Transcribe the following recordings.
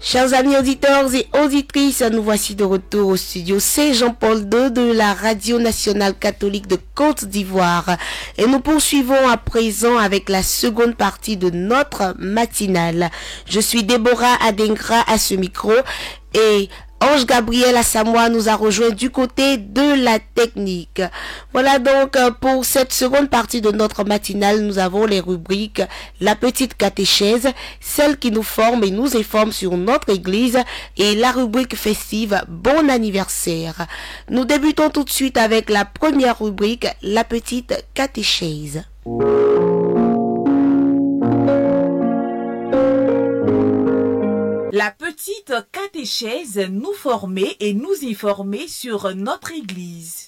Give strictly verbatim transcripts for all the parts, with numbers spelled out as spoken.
Chers amis auditeurs et auditrices, nous voici de retour au studio C. Jean-Paul deux de la Radio Nationale Catholique de Côte d'Ivoire. Et nous poursuivons à présent avec la seconde partie de notre matinale. Je suis Déborah Adengra à ce micro et Ange Gabriel Assamoah nous a rejoint du côté de la technique. Voilà donc pour cette seconde partie de notre matinale, nous avons les rubriques La Petite Catéchèse, celle qui nous forme et nous informe sur notre église, et la rubrique festive Bon anniversaire. Nous débutons tout de suite avec la première rubrique, La Petite Catéchèse. La petite catéchèse nous former et nous y former sur notre Église.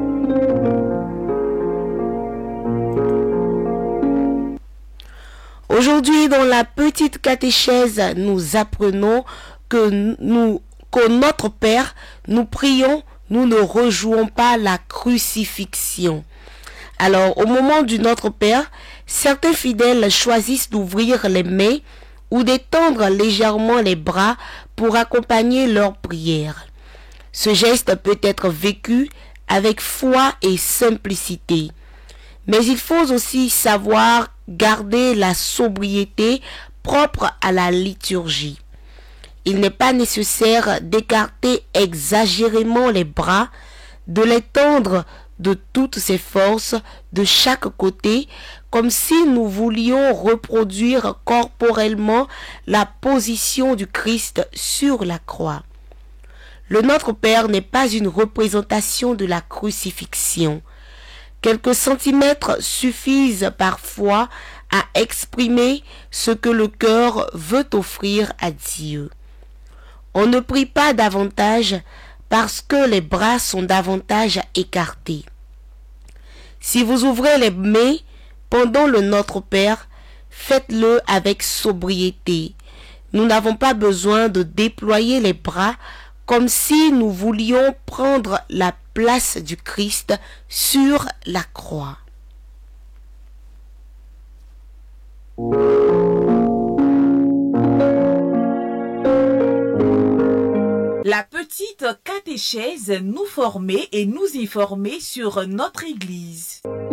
Aujourd'hui, dans la petite catéchèse, nous apprenons que nous, qu'au Notre Père, nous prions, nous ne rejouons pas la crucifixion. Alors, au moment du Notre Père, certains fidèles choisissent d'ouvrir les mains ou d'étendre légèrement les bras pour accompagner leur prière. Ce geste peut être vécu avec foi et simplicité. Mais il faut aussi savoir garder la sobriété propre à la liturgie. Il n'est pas nécessaire d'écarter exagérément les bras, de les tendre de toutes ses forces de chaque côté, comme si nous voulions reproduire corporellement la position du Christ sur la croix. Le Notre Père n'est pas une représentation de la crucifixion. Quelques centimètres suffisent parfois à exprimer ce que le cœur veut offrir à Dieu. On ne prie pas davantage parce que les bras sont davantage écartés. Si vous ouvrez les mains pendant le Notre Père, faites-le avec sobriété. Nous n'avons pas besoin de déployer les bras comme si nous voulions prendre la place du Christ sur la croix. La petite catéchèse nous former et nous y former sur notre Église.